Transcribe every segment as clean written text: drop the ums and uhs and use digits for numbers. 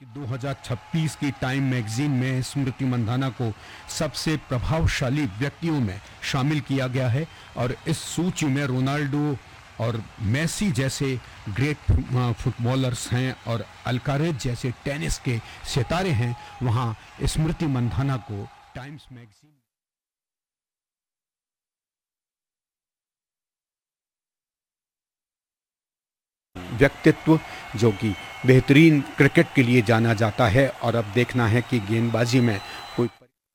2026 की time magazine में स्मृति मंधाना को सबसे प्रभावशाली व्यक्तियों में शामिल किया गया है और इस सूची में रोनाल्डो और मेसी जैसे ग्रेट फुटबॉलर्स हैं और अल्कारेज जैसे टेनिस के सितारे हैं। वहां स्मृति मंधाना को टाइम्स मैगजीन व्यक्तित्व जो कि बेहतरीन क्रिकेट के लिए जाना जाता है और अब देखना है कि गेंदबाजी में कोई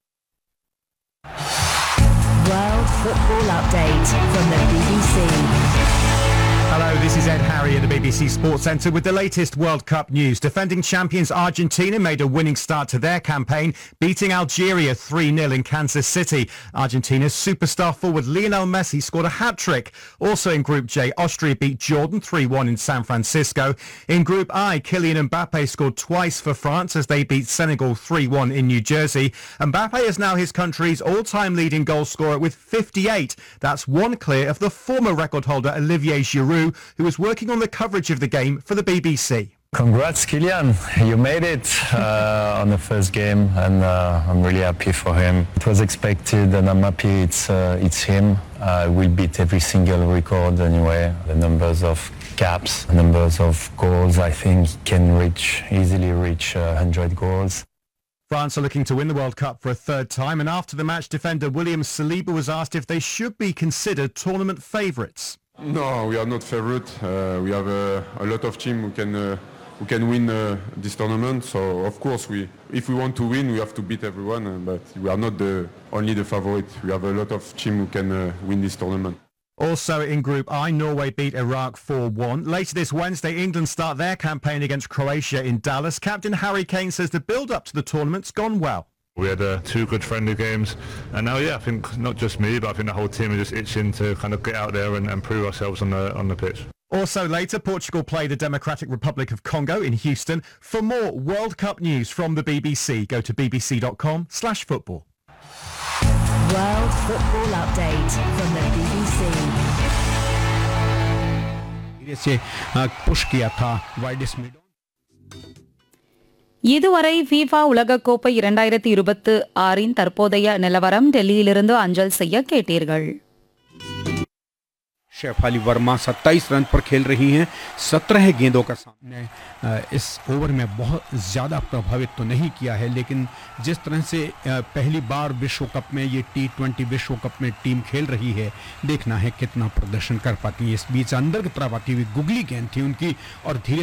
World Football Update from the BBC. Hello, this is Ed Harry at the BBC Sports Centre with the latest World Cup news. Defending champions Argentina made a winning start to their campaign, beating Algeria 3-0 in Kansas City. Argentina's superstar forward Lionel Messi scored a hat-trick. Also in Group J, Austria beat Jordan 3-1 in San Francisco. In Group I, Kylian Mbappe scored twice for France as they beat Senegal 3-1 in New Jersey. Mbappe is now his country's all-time leading goal scorer with 58. That's one clear of the former record holder Olivier Giroud, who was working on the coverage of the game for the BBC. Congrats, Kylian. You made it on the first game, and I'm really happy for him. It was expected, and I'm happy it's him. We'll beat every single record anyway. The numbers of caps, numbers of goals, I think he can easily reach 100 goals. France are looking to win the World Cup for a third time, and after the match, defender William Saliba was asked if they should be considered tournament favourites. No, we are not favorite. We have a lot of teams who can win this tournament. So of course, if we want to win, we have to beat everyone. But we are not only the favorite. We have a lot of teams who can win this tournament. Also in Group I, Norway beat Iraq 4-1. Later this Wednesday, England start their campaign against Croatia in Dallas. Captain Harry Kane says the build-up to the tournament's gone well. We had two good friendly games, and now, I think not just me, but I think the whole team is just itching to kind of get out there and prove ourselves on the pitch. Also later, Portugal play the Democratic Republic of Congo in Houston. For more World Cup news from the BBC, go to bbc.com/football. World Football Update from the BBC. से push किया था वाइडिस्मिड இதுவரை FIFA உலகக்கோப்பை 2026 தற்போதைய நிலவரம் டெல்லியிலிருந்து அஞ்சல் செய்ய கேட்டீர்கள். शेफाली वर्मा 27 रन पर खेल रही हैं। 17 गेंदों का सामने इस ओवर में बहुत ज़्यादा प्रभावित तो नहीं किया है, लेकिन जिस तरह से पहली बार विश्व कप में ये T20 विश्व कप में टीम खेल रही है, देखना है कितना प्रदर्शन कर पाती है। इस बीच अंदर की तरफ आती हुई गुगली गेंद थी उनकी और धीरे